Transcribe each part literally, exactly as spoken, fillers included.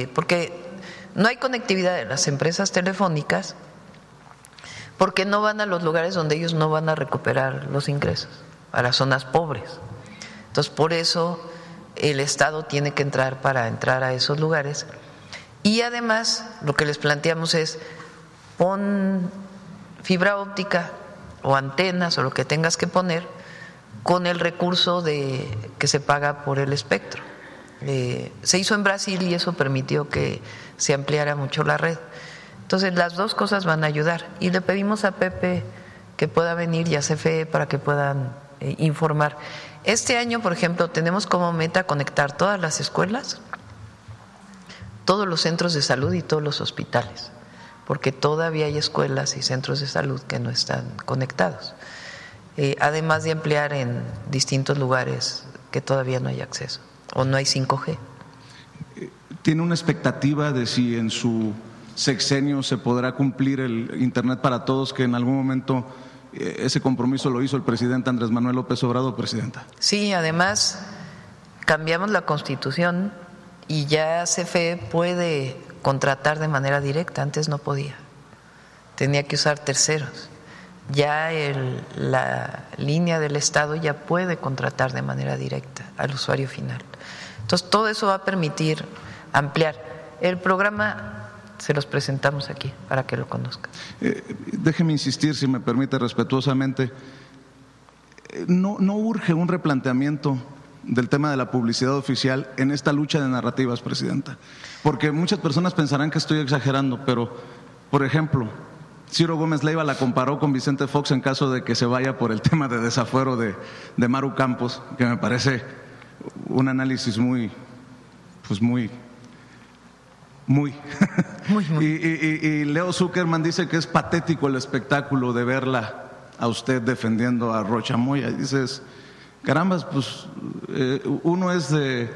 eh, porque no hay conectividad de las empresas telefónicas, porque no van a los lugares donde ellos no van a recuperar los ingresos, a las zonas pobres. Entonces, por eso el Estado tiene que entrar para entrar a esos lugares. Y además, lo que les planteamos es, pon fibra óptica o antenas o lo que tengas que poner con el recurso de que se paga por el espectro. Eh, se hizo en Brasil y eso permitió que se ampliara mucho la red. Entonces, las dos cosas van a ayudar. Y le pedimos a Pepe que pueda venir y a C F E para que puedan eh, informar. Este año, por ejemplo, tenemos como meta conectar todas las escuelas, todos los centros de salud y todos los hospitales, porque todavía hay escuelas y centros de salud que no están conectados, eh, además de ampliar en distintos lugares que todavía no hay acceso o no hay cinco G. ¿Tiene una expectativa de si en su sexenio se podrá cumplir el Internet para todos, que en algún momento ese compromiso lo hizo el presidente Andrés Manuel López Obrador, presidenta? Sí, además cambiamos la Constitución y ya C F E puede contratar de manera directa, antes no podía, tenía que usar terceros. Ya el, la línea del Estado ya puede contratar de manera directa al usuario final. Entonces, todo eso va a permitir ampliar. El programa se los presentamos aquí para que lo conozcan. Eh, déjeme insistir, si me permite, respetuosamente. No, no urge un replanteamiento del tema de la publicidad oficial en esta lucha de narrativas, presidenta, porque muchas personas pensarán que estoy exagerando, pero, por ejemplo, Ciro Gómez Leiva la comparó con Vicente Fox en caso de que se vaya por el tema de desafuero de, de Maru Campos, que me parece un análisis muy, pues muy... Muy. muy, muy. Y, y, y Leo Zuckerman dice que es patético el espectáculo de verla a usted defendiendo a Rocha Moya. Y dices, carambas, pues eh, uno es de,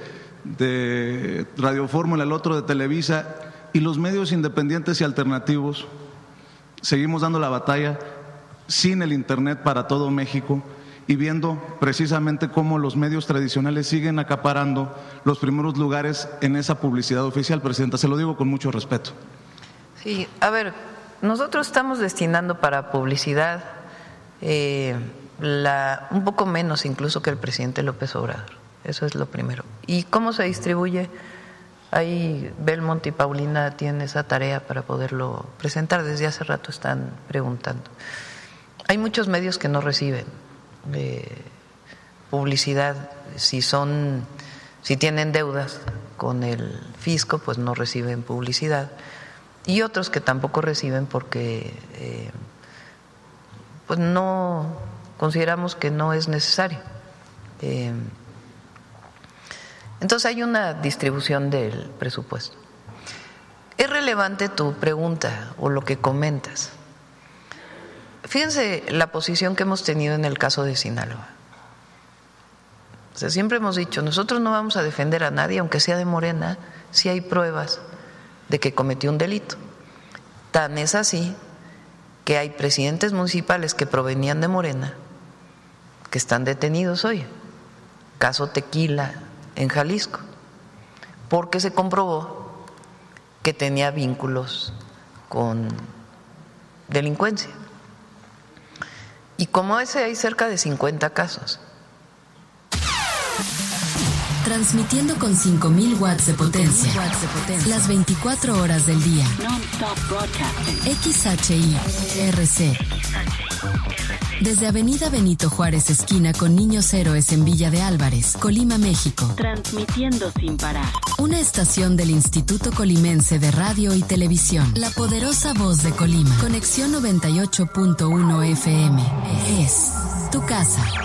de Radio Fórmula, el otro de Televisa, y los medios independientes y alternativos seguimos dando la batalla sin el Internet para todo México, y viendo precisamente cómo los medios tradicionales siguen acaparando los primeros lugares en esa publicidad oficial, presidenta. Se lo digo con mucho respeto. Sí, a ver, nosotros estamos destinando para publicidad eh, la, un poco menos incluso que el presidente López Obrador. Eso es lo primero. ¿Y cómo se distribuye? Ahí Belmont y Paulina tienen esa tarea para poderlo presentar. Desde hace rato están preguntando. Hay muchos medios que no reciben Eh, publicidad, si son, si tienen deudas con el fisco, pues no reciben publicidad, y otros que tampoco reciben porque eh, pues no consideramos que no es necesario. Eh, entonces hay una distribución del presupuesto. Es relevante tu pregunta o lo que comentas. Fíjense la posición que hemos tenido en el caso de Sinaloa. O sea, siempre hemos dicho, nosotros no vamos a defender a nadie, aunque sea de Morena, si hay pruebas de que cometió un delito. Tan es así que hay presidentes municipales que provenían de Morena que están detenidos hoy. Caso Tequila en Jalisco, porque se comprobó que tenía vínculos con delincuencia. Y como ese hay cerca de cincuenta casos. Transmitiendo con cinco mil watts de potencia, las veinticuatro horas del día. X H I R C. Desde Avenida Benito Juárez, esquina con Niños Héroes en Villa de Álvarez, Colima, México. Transmitiendo sin parar. Una estación del Instituto Colimense de Radio y Televisión. La poderosa voz de Colima. Conexión noventa y ocho punto uno F M. Es tu casa.